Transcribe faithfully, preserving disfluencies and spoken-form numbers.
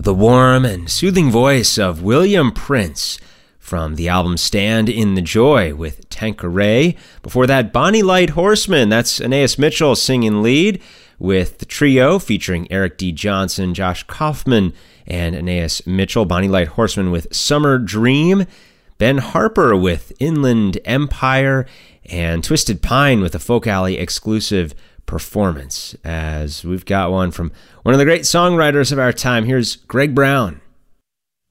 The warm and soothing voice of William Prince from the album Stand in the Joy with Tanqueray. Before that, Bonnie Light Horseman, that's Anais Mitchell singing lead with the trio featuring Eric D. Johnson, Josh Kaufman, and Anais Mitchell. Bonnie Light Horseman with Summer Dream. Ben Harper with Inland Empire, and Twisted Pine with a Folk Alley exclusive performance, as we've got one from one of the great songwriters of our time. Here's Greg Brown.